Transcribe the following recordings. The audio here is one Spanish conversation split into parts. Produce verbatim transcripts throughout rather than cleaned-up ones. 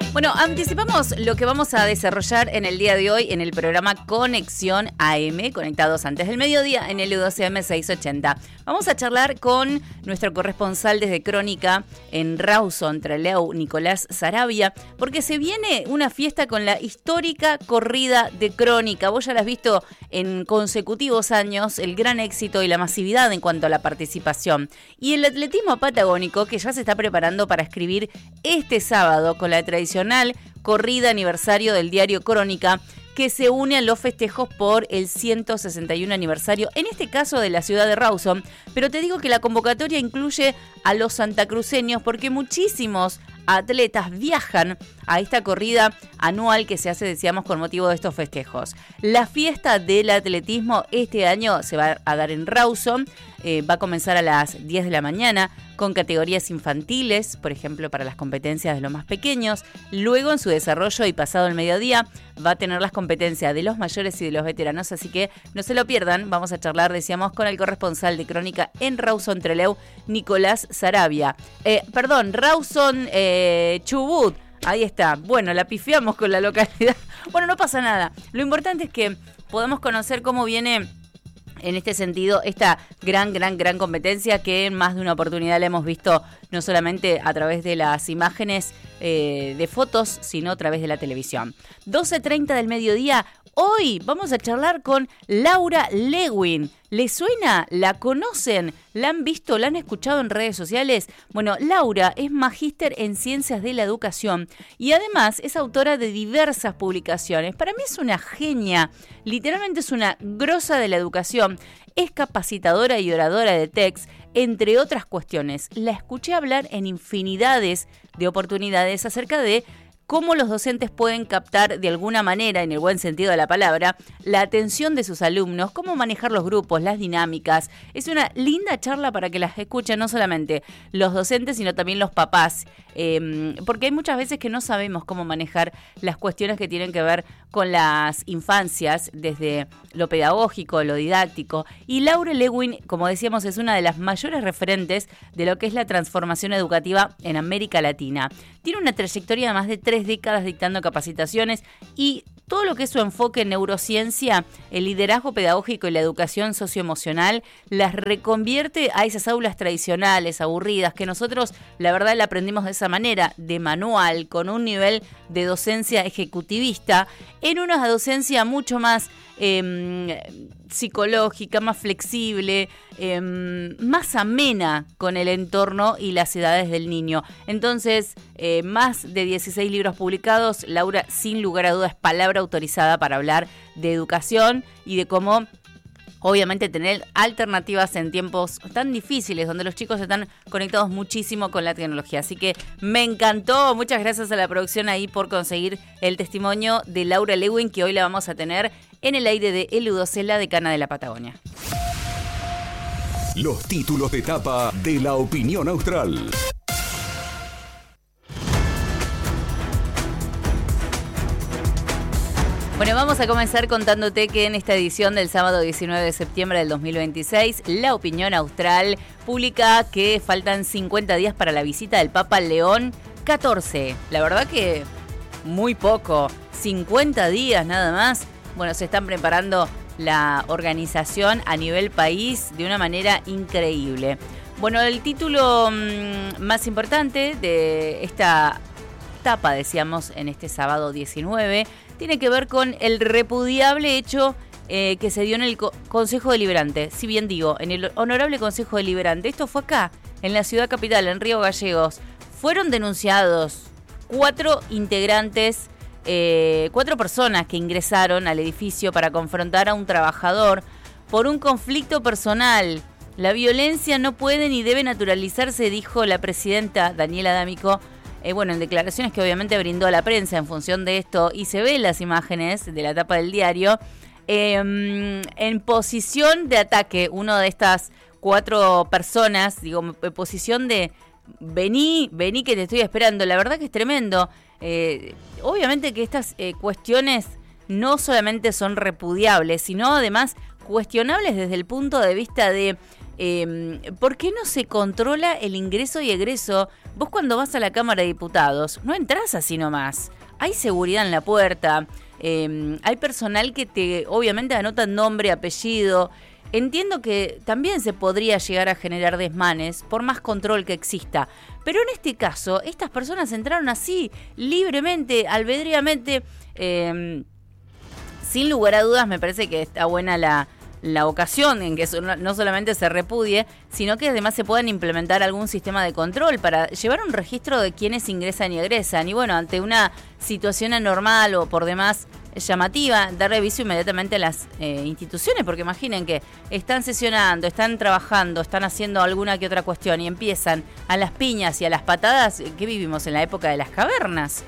Bueno, anticipamos lo que vamos a desarrollar en el día de hoy en el programa Conexión A M, conectados antes del mediodía en el U doce M seiscientos ochenta. Vamos a charlar con nuestro corresponsal desde Crónica en Rawson, Trelew, Nicolás Saravia, porque se viene una fiesta con la histórica corrida de Crónica. Vos ya la has visto en consecutivos años, el gran éxito y la masividad en cuanto a la participación. Y el atletismo patagónico, que ya se está preparando para escribir este sábado con la tradicional corrida aniversario del diario Crónica, que se une a los festejos por el ciento sesenta y uno aniversario, en este caso de la ciudad de Rawson. Pero te digo que la convocatoria incluye a los santacruceños porque muchísimos atletas viajan a esta corrida anual que se hace, decíamos, con motivo de estos festejos. La fiesta del atletismo este año se va a dar en Rawson, eh, va a comenzar a las diez de la mañana con categorías infantiles, por ejemplo, para las competencias de los más pequeños. Luego, en su desarrollo y pasado el mediodía, va a tener las competencias de los mayores y de los veteranos, así que no se lo pierdan. Vamos a charlar, decíamos, con el corresponsal de Crónica en Rawson, Trelew, Nicolás Saravia. Eh, perdón, Rawson, eh, Chubut. Ahí está. Bueno, la pifiamos con la localidad. Bueno, no pasa nada. Lo importante es que podamos conocer cómo viene en este sentido esta gran, gran, gran competencia que en más de una oportunidad la hemos visto no solamente a través de las imágenes eh, de fotos, sino a través de la televisión. doce treinta del mediodía. Hoy vamos a charlar con Laura Lewin. ¿Les suena? ¿La conocen? ¿La han visto? ¿La han escuchado en redes sociales? Bueno, Laura es magíster en Ciencias de la Educación y además es autora de diversas publicaciones. Para mí es una genia, literalmente es una grosa de la educación. Es capacitadora y oradora de TEDx, entre otras cuestiones. La escuché hablar en infinidades de oportunidades acerca de cómo los docentes pueden captar de alguna manera, en el buen sentido de la palabra, la atención de sus alumnos, cómo manejar los grupos, las dinámicas. Es una linda charla para que las escuchen no solamente los docentes, sino también los papás, eh, porque hay muchas veces que no sabemos cómo manejar las cuestiones que tienen que ver con las infancias, desde lo pedagógico, lo didáctico. Y Laura Lewin, como decíamos, es una de las mayores referentes de lo que es la transformación educativa en América Latina. Tiene una trayectoria de más de tres décadas dictando capacitaciones y todo lo que es su enfoque en neurociencia, el liderazgo pedagógico y la educación socioemocional las reconvierte a esas aulas tradicionales, aburridas, que nosotros la verdad la aprendimos de esa manera, de manual, con un nivel de docencia ejecutivista, en una docencia mucho más eh, psicológica, más flexible, eh, más amena con el entorno y las edades del niño. Entonces, eh, más de dieciséis libros publicados. Laura, sin lugar a dudas, es palabra autorizada para hablar de educación y de cómo, obviamente, tener alternativas en tiempos tan difíciles donde los chicos están conectados muchísimo con la tecnología. Así que me encantó. Muchas gracias a la producción ahí por conseguir el testimonio de Laura Lewin, que hoy la vamos a tener en el aire de el U doce, la decana de la Patagonia. Los títulos de tapa de La Opinión Austral. Bueno, vamos a comenzar contándote que en esta edición del sábado diecinueve de septiembre del dos mil veintiséis, La Opinión Austral publica que faltan cincuenta días para la visita del Papa León catorce. La verdad que muy poco, cincuenta días nada más. Bueno, se están preparando la organización a nivel país de una manera increíble. Bueno, el título mmm, más importante de esta etapa, decíamos, en este sábado diecinueve, tiene que ver con el repudiable hecho eh, que se dio en el Co- Consejo Deliberante. Si bien digo, en el Honorable Consejo Deliberante, esto fue acá, en la ciudad capital, en Río Gallegos, fueron denunciados cuatro integrantes, eh, cuatro personas que ingresaron al edificio para confrontar a un trabajador por un conflicto personal. La violencia no puede ni debe naturalizarse, dijo la presidenta Daniela D'Amico, Eh, bueno, en declaraciones que obviamente brindó a la prensa en función de esto, y se ven las imágenes de la tapa del diario, eh, en posición de ataque, uno de estas cuatro personas, digo, en posición de vení, vení que te estoy esperando. La verdad que es tremendo. Eh, obviamente que estas eh, cuestiones no solamente son repudiables, sino además cuestionables desde el punto de vista de Eh, ¿Por qué no se controla el ingreso y egreso? Vos cuando vas a la Cámara de Diputados no entrás así nomás. Hay seguridad en la puerta, eh, hay personal que te obviamente anota nombre, apellido. Entiendo que también se podría llegar a generar desmanes por más control que exista. Pero en este caso, estas personas entraron así, libremente, albedríamente. Eh, sin lugar a dudas, me parece que está buena la, la ocasión en que no solamente se repudie, sino que además se puedan implementar algún sistema de control para llevar un registro de quienes ingresan y egresan. Y bueno, ante una situación anormal o por demás llamativa, dar reviso inmediatamente a las eh, instituciones, porque imaginen que están sesionando, están trabajando, están haciendo alguna que otra cuestión y empiezan a las piñas y a las patadas. ¿Qué vivimos en la época de las cavernas?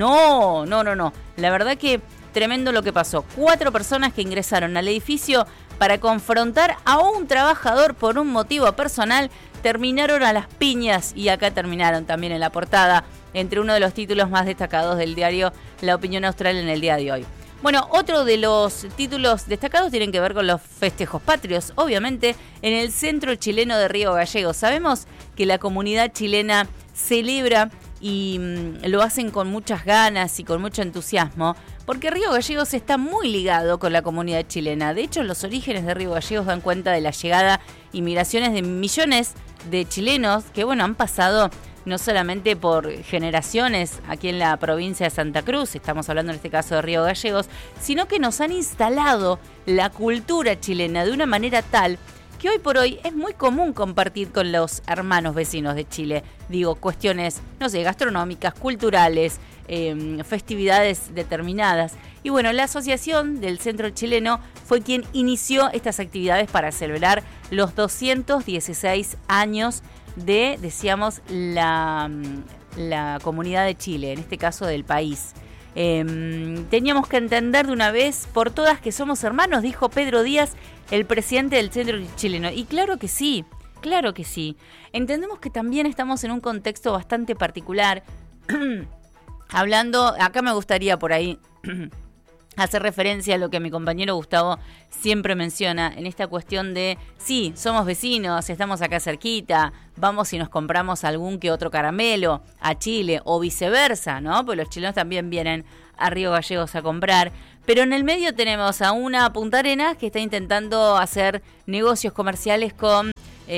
No, no, no, no. La verdad que tremendo lo que pasó. Cuatro personas que ingresaron al edificio para confrontar a un trabajador por un motivo personal, terminaron a las piñas y acá terminaron también en la portada, entre uno de los títulos más destacados del diario La Opinión Austral en el día de hoy. Bueno, otro de los títulos destacados tienen que ver con los festejos patrios, obviamente, en el centro chileno de Río Gallegos. Sabemos que la comunidad chilena celebra y mmm, lo hacen con muchas ganas y con mucho entusiasmo, porque Río Gallegos está muy ligado con la comunidad chilena. De hecho, los orígenes de Río Gallegos dan cuenta de la llegada y migraciones de millones de chilenos que, bueno, han pasado no solamente por generaciones aquí en la provincia de Santa Cruz, estamos hablando en este caso de Río Gallegos, sino que nos han instalado la cultura chilena de una manera tal que hoy por hoy es muy común compartir con los hermanos vecinos de Chile. Digo, cuestiones, no sé, gastronómicas, culturales, eh, festividades determinadas. Y bueno, la Asociación del Centro Chileno fue quien inició estas actividades para celebrar los doscientos dieciséis años de, decíamos, la, la comunidad de Chile, en este caso del país. Eh, teníamos que entender de una vez por todas que somos hermanos, dijo Pedro Díaz, el presidente del Centro Chileno. Y claro que sí, claro que sí. Entendemos que también estamos en un contexto bastante particular. Hablando, acá me gustaría por ahí hacer referencia a lo que mi compañero Gustavo siempre menciona en esta cuestión de, sí, somos vecinos, estamos acá cerquita, vamos y nos compramos algún que otro caramelo a Chile o viceversa, ¿no? Pues los chilenos también vienen a Río Gallegos a comprar. Pero en el medio tenemos a una Punta Arenas que está intentando hacer negocios comerciales con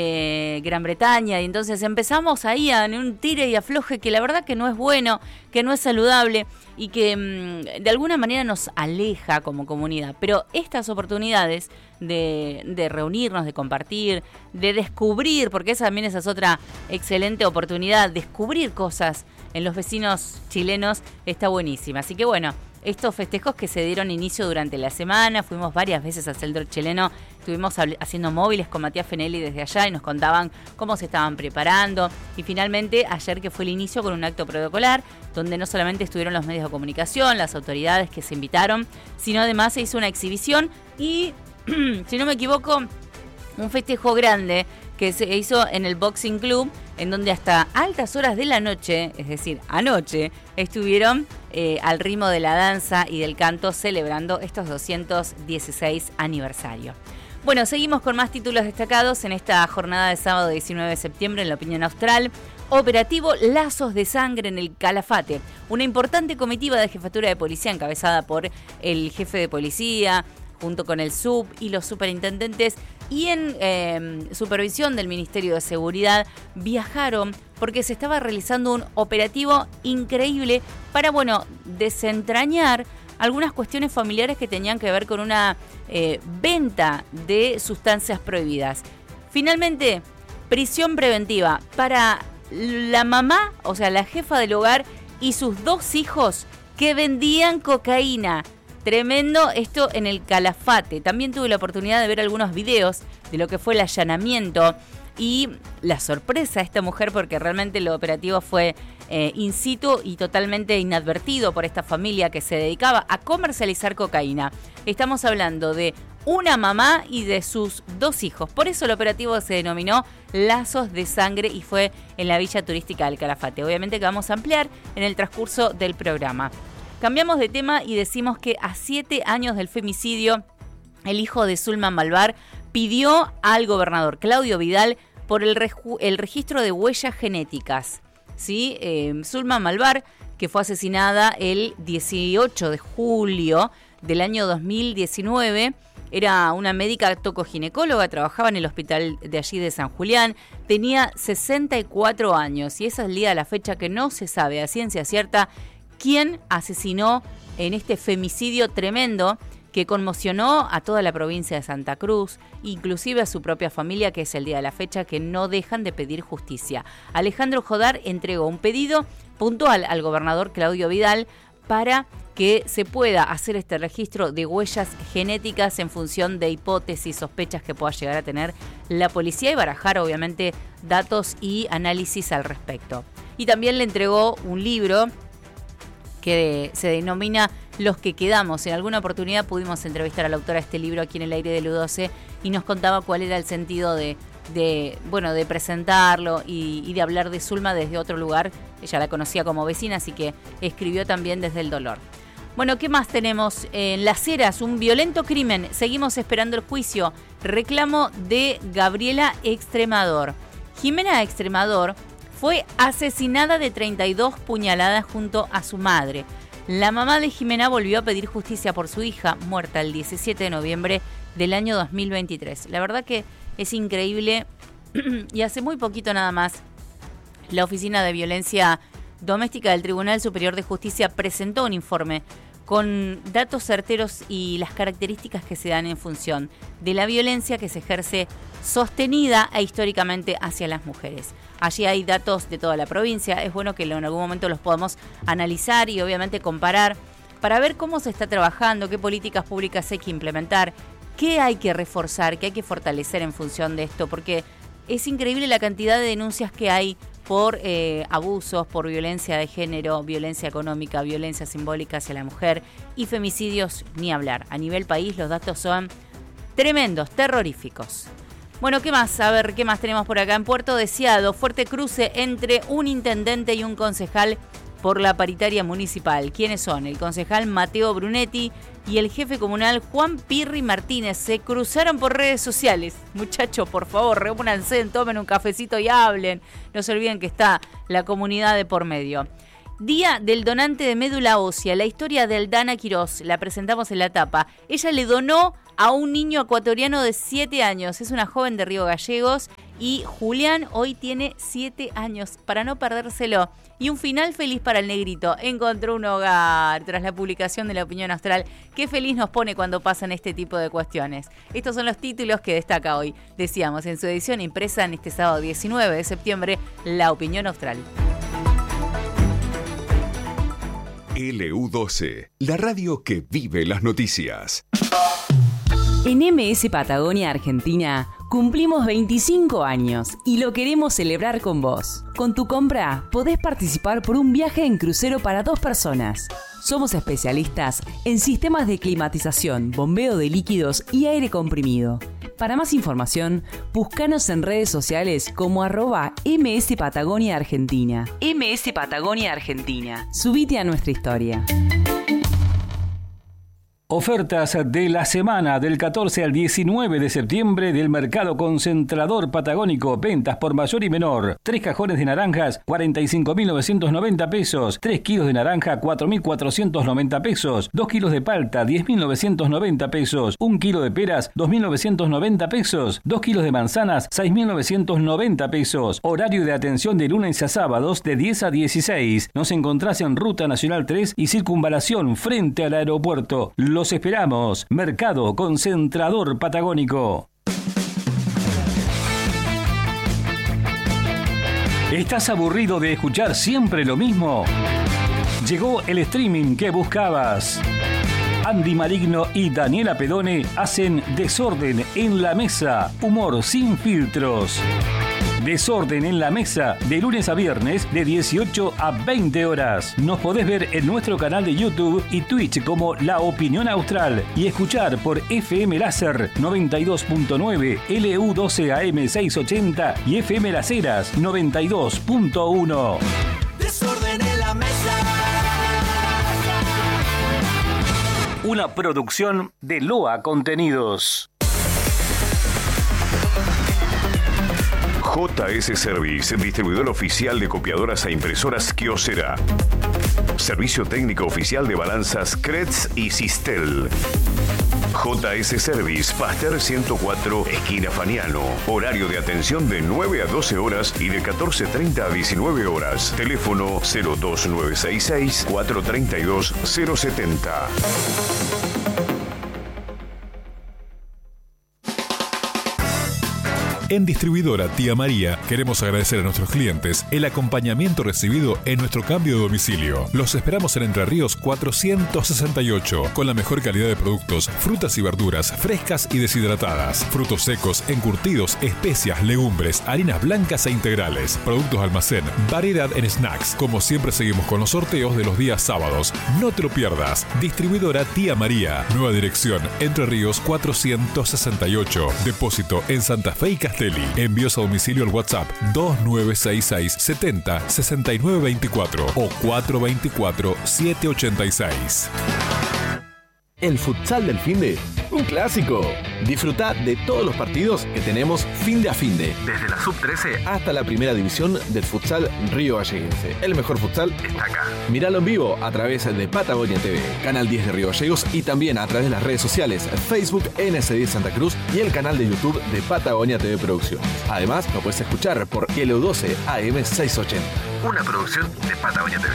eh, Gran Bretaña, y entonces empezamos ahí a en un tire y afloje que la verdad que no es bueno, que no es saludable y que mmm, de alguna manera nos aleja como comunidad. Pero estas oportunidades de, de reunirnos, de compartir, de descubrir, porque esa también esa es otra excelente oportunidad, descubrir cosas en los vecinos chilenos, está buenísima. Así que bueno, estos festejos que se dieron inicio durante la semana, fuimos varias veces al Centro Chileno, estuvimos haciendo móviles con Matías Fenelli desde allá y nos contaban cómo se estaban preparando. Y finalmente, ayer que fue el inicio con un acto protocolar, donde no solamente estuvieron los medios de comunicación, las autoridades que se invitaron, sino además se hizo una exhibición y, si no me equivoco, un festejo grande que se hizo en el Boxing Club, en donde hasta altas horas de la noche, es decir, anoche, estuvieron eh, al ritmo de la danza y del canto celebrando estos doscientos dieciséis aniversario. Bueno, seguimos con más títulos destacados en esta jornada de sábado diecinueve de septiembre en La Opinión Austral. Operativo Lazos de Sangre en el Calafate. Una importante comitiva de jefatura de policía encabezada por el jefe de policía, junto con el sub y los superintendentes, y en eh, supervisión del Ministerio de Seguridad, viajaron porque se estaba realizando un operativo increíble para, bueno, desentrañar algunas cuestiones familiares que tenían que ver con una eh, venta de sustancias prohibidas. Finalmente, prisión preventiva para la mamá, o sea, la jefa del hogar y sus dos hijos que vendían cocaína. Tremendo esto en el Calafate. También tuve la oportunidad de ver algunos videos de lo que fue el allanamiento y la sorpresa de esta mujer, porque realmente el operativo fue eh, in situ y totalmente inadvertido por esta familia que se dedicaba a comercializar cocaína. Estamos hablando de una mamá y de sus dos hijos. Por eso el operativo se denominó Lazos de Sangre y fue en la villa turística del Calafate. Obviamente que vamos a ampliar en el transcurso del programa. Cambiamos de tema y decimos que a siete años del femicidio, el hijo de Zulma Malvar pidió al gobernador Claudio Vidal por el, reju- el registro de huellas genéticas. ¿Sí? Eh, Zulma Malvar, que fue asesinada el dieciocho de julio del año dos mil diecinueve, era una médica tocoginecóloga, trabajaba en el hospital de allí de San Julián, tenía sesenta y cuatro años y esa es el día de la fecha que no se sabe a ciencia cierta quién asesinó en este femicidio tremendo que conmocionó a toda la provincia de Santa Cruz, inclusive a su propia familia, que es el día de la fecha, que no dejan de pedir justicia. Alejandro Jodar entregó un pedido puntual al gobernador Claudio Vidal para que se pueda hacer este registro de huellas genéticas en función de hipótesis, sospechas que pueda llegar a tener la policía y barajar obviamente datos y análisis al respecto. Y también le entregó un libro que se denomina Los que quedamos. En alguna oportunidad pudimos entrevistar a la autora de este libro aquí en el aire de U doce y nos contaba cuál era el sentido de, de bueno, de presentarlo y, y de hablar de Zulma desde otro lugar. Ella la conocía como vecina, así que escribió también desde el dolor. Bueno, ¿qué más tenemos? En Las Heras, un violento crimen. Seguimos esperando el juicio. Reclamo de Gabriela Extremador. Jimena Extremador fue asesinada de treinta y dos puñaladas junto a su madre. La mamá de Jimena volvió a pedir justicia por su hija, muerta el diecisiete de noviembre del año dos mil veintitrés. La verdad que es increíble y hace muy poquito nada más la Oficina de Violencia Doméstica del Tribunal Superior de Justicia presentó un informe con datos certeros y las características que se dan en función de la violencia que se ejerce sostenida e históricamente hacia las mujeres. Allí hay datos de toda la provincia, es bueno que en algún momento los podamos analizar y obviamente comparar para ver cómo se está trabajando, qué políticas públicas hay que implementar, qué hay que reforzar, qué hay que fortalecer en función de esto, porque es increíble la cantidad de denuncias que hay por eh, abusos, por violencia de género, violencia económica, violencia simbólica hacia la mujer y femicidios, ni hablar. A nivel país los datos son tremendos, terroríficos. Bueno, ¿qué más? A ver, ¿qué más tenemos por acá? En Puerto Deseado, fuerte cruce entre un intendente y un concejal por la paritaria municipal. ¿Quiénes son? El concejal Mateo Brunetti y el jefe comunal Juan Pirri Martínez. Se cruzaron por redes sociales. Muchachos, por favor, reúnanse, tomen un cafecito y hablen. No se olviden que está la comunidad de por medio. Día del donante de médula ósea. La historia de Aldana Quirós. La presentamos en la tapa. Ella le donó a un niño ecuatoriano de siete años. Es una joven de Río Gallegos. Y Julián hoy tiene siete años. Para no perdérselo. Y un final feliz para el negrito. Encontró un hogar tras la publicación de La Opinión Austral. Qué feliz nos pone cuando pasan este tipo de cuestiones. Estos son los títulos que destaca hoy. Decíamos, en su edición impresa en este sábado diecinueve de septiembre, La Opinión Austral. L U doce, la radio que vive las noticias. En M S Patagonia Argentina cumplimos veinticinco años y lo queremos celebrar con vos. Con tu compra podés participar por un viaje en crucero para dos personas. Somos especialistas en sistemas de climatización, bombeo de líquidos y aire comprimido. Para más información, búscanos en redes sociales como arroba M S Patagonia Argentina. M S Patagonia Argentina. Subite a nuestra historia. Ofertas de la semana del catorce al diecinueve de septiembre del Mercado Concentrador Patagónico. Ventas por mayor y menor. Tres cajones de naranjas, cuarenta y cinco mil novecientos noventa pesos. Tres kilos de naranja, cuatro mil cuatrocientos noventa pesos. Dos kilos de palta, diez mil novecientos noventa pesos. Un kilo de peras, dos mil novecientos noventa pesos. Dos kilos de manzanas, seis mil novecientos noventa pesos. Horario de atención de lunes a sábados de diez a dieciséis. Nos encontrás en Ruta Nacional tres y Circunvalación frente al aeropuerto. Los esperamos. Mercado Concentrador Patagónico. ¿Estás aburrido de escuchar siempre lo mismo? Llegó el streaming que buscabas. Andy Maligno y Daniela Pedone hacen Desorden en la Mesa. Humor sin filtros. Desorden en la Mesa, de lunes a viernes, de dieciocho a veinte horas. Nos podés ver en nuestro canal de YouTube y Twitch como La Opinión Austral y escuchar por F M Láser noventa y dos punto nueve, L U doce A M seiscientos ochenta y F M Las Heras noventa y dos punto uno. Desorden en la Mesa. Una producción de Loa Contenidos. J S Service, distribuidor oficial de copiadoras e impresoras Kyocera. Servicio técnico oficial de balanzas Kretz y Sistel. J S Service, Pasteur ciento cuatro, esquina Faniano. Horario de atención de nueve a doce horas y de catorce treinta a diecinueve horas. Teléfono cero dos nueve seis seis, cuatro tres dos, cero siete cero. En Distribuidora Tía María queremos agradecer a nuestros clientes el acompañamiento recibido en nuestro cambio de domicilio. Los esperamos en Entre Ríos cuatrocientos sesenta y ocho, con la mejor calidad de productos, frutas y verduras frescas y deshidratadas, frutos secos, encurtidos, especias, legumbres, harinas blancas e integrales, productos almacén, variedad en snacks. Como siempre seguimos con los sorteos de los días sábados. No te lo pierdas. Distribuidora Tía María. Nueva dirección, Entre Ríos cuatrocientos sesenta y ocho. Depósito en Santa Fe y Castelli. Envíos a domicilio al WhatsApp dos nueve seis seis, setenta, sesenta y nueve veinticuatro o cuatro veinticuatro, setecientos ochenta y seis. El futsal del finde, un clásico. Disfruta de todos los partidos que tenemos fin de a fin de, desde la sub trece hasta la primera división del futsal Río Galleguense. El mejor futsal está acá. Míralo en vivo a través de Patagonia T V, Canal diez de Río Gallegos y también a través de las redes sociales Facebook N S diez Santa Cruz y el canal de YouTube de Patagonia T V Producciones. Además, lo puedes escuchar por L U doce A M seiscientos ochenta, una producción de Patagonia T V.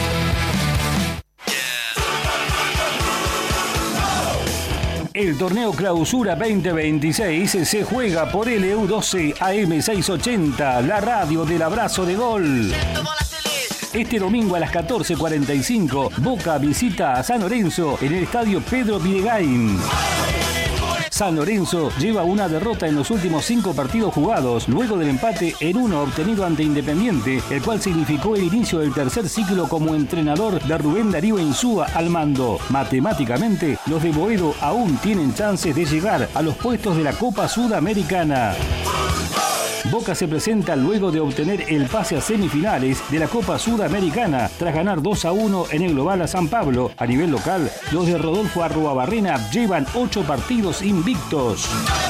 El torneo Clausura veinte veintiséis se juega por L U doce A M seiscientos ochenta, la radio del abrazo de gol. Este domingo a las catorce cuarenta y cinco, Boca visita a San Lorenzo en el estadio Pedro Videgain. San Lorenzo lleva una derrota en los últimos cinco partidos jugados, luego del empate en uno obtenido ante Independiente, el cual significó el inicio del tercer ciclo como entrenador de Rubén Darío Insúa al mando. Matemáticamente, los de Boedo aún tienen chances de llegar a los puestos de la Copa Sudamericana. Boca se presenta luego de obtener el pase a semifinales de la Copa Sudamericana tras ganar dos a uno en el global a San Pablo. A nivel local, los de Rodolfo Arruabarrena llevan ocho partidos invictos.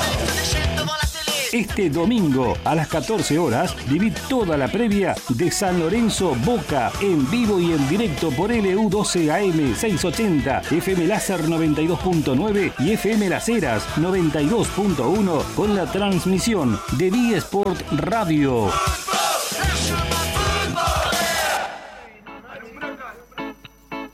Este domingo a las catorce horas viví toda la previa de San Lorenzo Boca en vivo y en directo por L U doce A M seiscientos ochenta, F M Láser noventa y dos punto nueve y F M Las Heras noventa y dos punto uno con la transmisión de V Sport Radio.